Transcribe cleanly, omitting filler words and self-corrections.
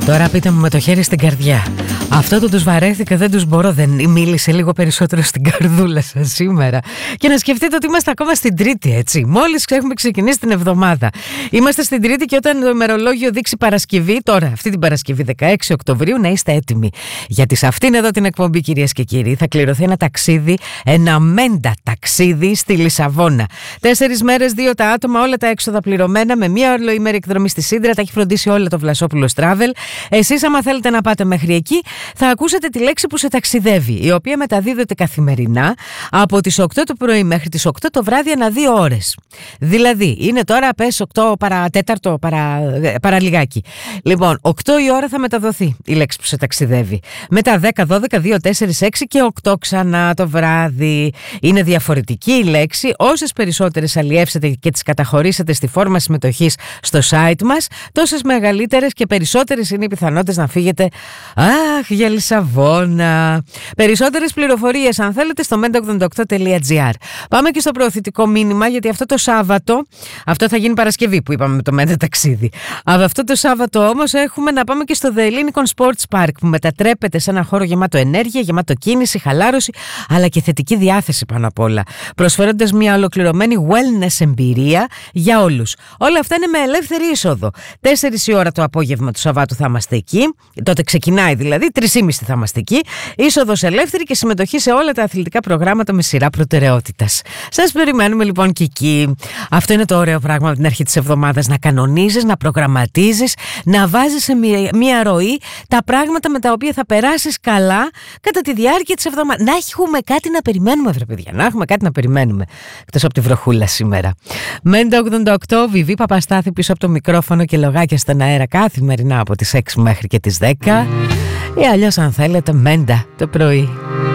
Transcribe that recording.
Τώρα πείτε μου με το χέρι στην καρδιά. Αυτό το τους βαρέθηκα, δεν τους μπορώ. Δεν μίλησε λίγο περισσότερο στην καρδούλα σας σήμερα? Και να σκεφτείτε ότι είμαστε ακόμα στην Τρίτη, έτσι. Μόλις έχουμε ξεκινήσει την εβδομάδα. Είμαστε στην Τρίτη και όταν το ημερολόγιο δείξει Παρασκευή, τώρα, αυτή την Παρασκευή 16 Οκτωβρίου, να είστε έτοιμοι. Γιατί σε αυτήν εδώ την εκπομπή, κυρίες και κύριοι, θα κληρωθεί ένα ταξίδι, ένα μέντα ταξίδι στη Λισαβόνα. 4 μέρες, 2 τα άτομα, όλα τα έξοδα πληρωμένα, με μία ολοήμερη εκδρομή στη Σύντρα. Τα έχει φροντίσει όλο το Βλασόπουλος Travel. Εσείς, άμα θέλετε να πάτε μέχρι εκεί, θα ακούσετε τη λέξη που σε ταξιδεύει, η οποία μεταδίδεται καθημερινά από τις 8 το πρωί μέχρι τις 8 το βράδυ ανά 2 ώρες. Δηλαδή, είναι τώρα πες 8 παρατέταρτο, παραλιγάκι. Λοιπόν, 8 η ώρα θα μεταδοθεί η λέξη που σε ταξιδεύει. Μετά 10, 12, 2, 4, 6 και 8 ξανά το βράδυ. Είναι διαφορετική η λέξη. Όσες περισσότερες αλλιεύσετε και τις καταχωρήσετε στη φόρμα συμμετοχής στο site μας, τόσες μεγαλύτερες και περισσότερες είναι οι πιθανότητες να φύγετε για Λισαβόνα. Περισσότερες πληροφορίες αν θέλετε στο menta88.gr. Πάμε και στο προωθητικό μήνυμα, γιατί αυτό το Σάββατο, αυτό θα γίνει Παρασκευή που είπαμε με το Μέντα ταξίδι. Από αυτό το Σάββατο όμως έχουμε να πάμε και στο The Ellinikon Sports Park, που μετατρέπεται σε ένα χώρο γεμάτο ενέργεια, γεμάτο κίνηση, χαλάρωση, αλλά και θετική διάθεση πάνω απ' όλα, προσφέροντας μια ολοκληρωμένη wellness εμπειρία για όλους. Όλα αυτά είναι με ελεύθερη είσοδο. 4 η ώρα το απόγευμα του Σαββάτου θα είμαστε εκεί, τότε ξεκινάει δηλαδή, 3.30 θα είμαστε εκεί. Είσοδος ελεύθερη και συμμετοχή σε όλα τα αθλητικά προγράμματα με σειρά προτεραιότητας. Σας περιμένουμε λοιπόν και εκεί. Αυτό είναι το ωραίο πράγμα από την αρχή της εβδομάδας. Να κανονίζεις, να προγραμματίζεις, να βάζεις σε μια ροή τα πράγματα με τα οποία θα περάσεις καλά κατά τη διάρκεια της εβδομάδας. Να έχουμε κάτι να περιμένουμε, βρε παιδιά. Να έχουμε κάτι να περιμένουμε. Εκτός από τη βροχούλα σήμερα. Μέντα 88, Βιβί Παπαστάθη πίσω από το μικρόφωνο και λογάκια στον αέρα καθημερινά από τις 6 μέχρι και τις 10. Ή αλλιώς αν θέλετε Μέντα το πρωί.